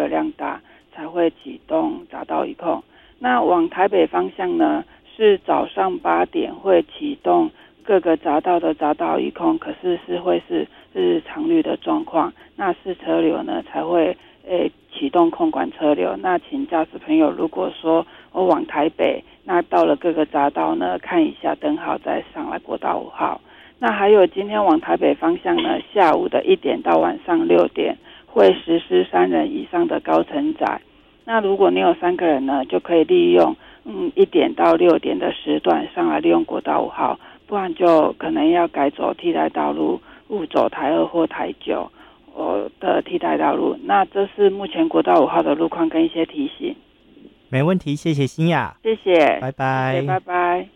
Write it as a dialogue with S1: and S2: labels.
S1: 流量大才会启动匝道一控。那往台北方向呢，是早上8点会启动各个匝道的匝道一控，可是会是常绿的状况，那是车流呢才会启动控管车流。那请驾驶朋友如果说我往台北，那到了各个匝道呢看一下灯号再上来国道5号。那还有今天往台北方向呢，下午的1点到晚上6点会实施3人以上的高承载。那如果你有3个人呢，就可以利用1点到6点的时段上来利用国道5号，不然就可能要改走替代道路，误走台2或台9的替代道路。那这是目前国道5号的路况跟一些提醒。
S2: 没问题，谢谢欣雅，
S1: 谢谢，
S2: 拜拜，
S1: 谢谢，拜拜。